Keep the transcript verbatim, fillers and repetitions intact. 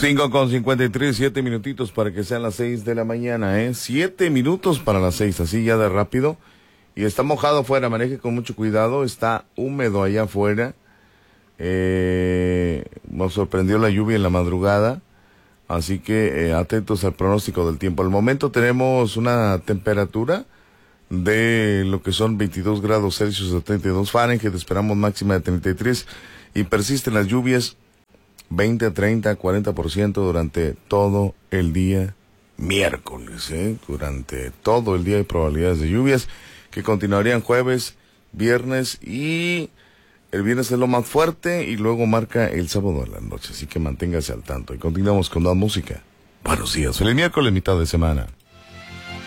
Cinco con cincuenta y tres, siete minutitos para que sean las seis de la mañana, ¿eh? Siete minutos para las seis, así ya de rápido. Y está mojado afuera, maneje con mucho cuidado, está húmedo allá afuera. Eh, nos sorprendió la lluvia en la madrugada, así que eh, atentos al pronóstico del tiempo. Al momento tenemos una temperatura de lo que son veintidós grados Celsius a treinta y dos Fahrenheit, esperamos máxima de treinta y tres y persisten las lluvias veinte, treinta, cuarenta por ciento durante todo el día miércoles, ¿eh? Durante todo el día hay probabilidades de lluvias que continuarían jueves, viernes y el viernes es lo más fuerte y luego marca el sábado a la noche, así que manténgase al tanto y continuamos con más música. Buenos días, feliz miércoles, mitad de semana.